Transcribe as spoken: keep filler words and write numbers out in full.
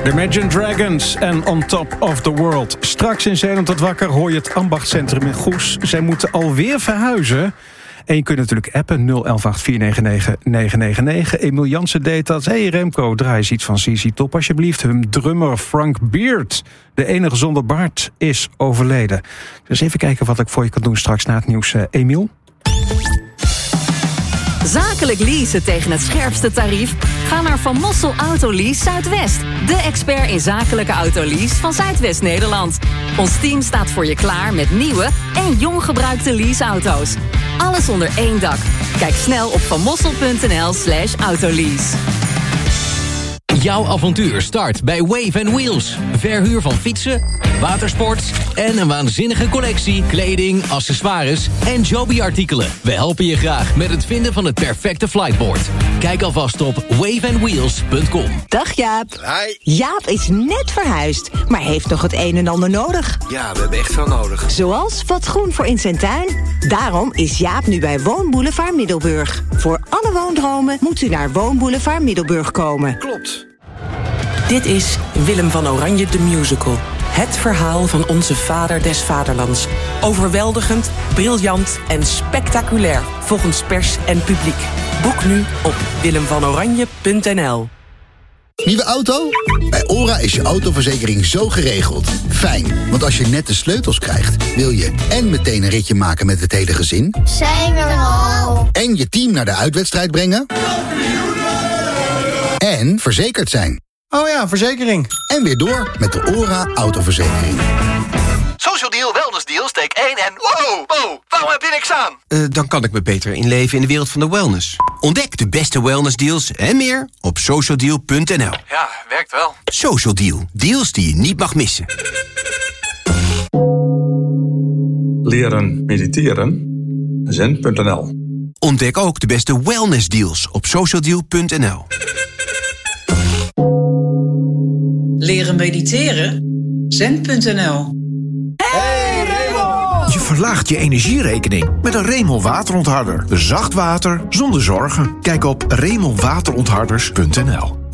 The Imagine Dragons en On Top of the World. Straks in Zeeland tot wakker hoor je het ambachtscentrum in Goes. Zij moeten alweer verhuizen. En je kunt natuurlijk appen nul elf acht vier negen negen negen negen negen. Emiel Jansen deed dat. Hey Remco, draai eens iets van Z Z Top alsjeblieft. Hun drummer Frank Beard, de enige zonder baard, is overleden. Dus even kijken wat ik voor je kan doen straks na het nieuws. Uh, Emiel? Zakelijk leasen tegen het scherpste tarief? Ga naar Van Mossel Autolease Zuidwest. De expert in zakelijke autolease van Zuidwest-Nederland. Ons team staat voor je klaar met nieuwe en jong gebruikte leaseauto's. Alles onder één dak. Kijk snel op vanmossel.nl slash autolease. Jouw avontuur start bij Wave and Wheels. Verhuur van fietsen, watersport en een waanzinnige collectie kleding, accessoires en Joby-artikelen. We helpen je graag met het vinden van het perfecte flightboard. Kijk alvast op wave and wheels punt com. Dag Jaap. Hi. Jaap is net verhuisd, maar heeft nog het een en ander nodig. Ja, we hebben echt veel nodig. Zoals wat groen voor in zijn tuin. Daarom is Jaap nu bij Woonboulevard Middelburg. Voor alle woondromen moet u naar Woonboulevard Middelburg komen. Klopt. Dit is Willem van Oranje de Musical. Het verhaal van onze vader des vaderlands. Overweldigend, briljant en spectaculair volgens pers en publiek. Boek nu op willem van oranje punt n l. Nieuwe auto? Bij OHRA is je autoverzekering zo geregeld. Fijn, want als je net de sleutels krijgt, wil je en meteen een ritje maken met het hele gezin. Zijn we er al? En je team naar de uitwedstrijd brengen. En verzekerd zijn. Oh ja, verzekering. En weer door met de OHRA autoverzekering. Social Deal, Wellness Deal, steek één en... Wow, wow, waarom heb je niks aan? Uh, dan kan ik me beter inleven in de wereld van de wellness. Ontdek de beste wellnessdeals en meer op social deal punt n l. Ja, werkt wel. Social Deal, deals die je niet mag missen. Leren mediteren, zen punt n l. Ontdek ook de beste wellnessdeals op social deal punt n l. Leren mediteren? zen punt n l. Hey Remol! Je verlaagt je energierekening met een Remol waterontharder. Zacht water zonder zorgen. Kijk op remol waterontharders punt n l.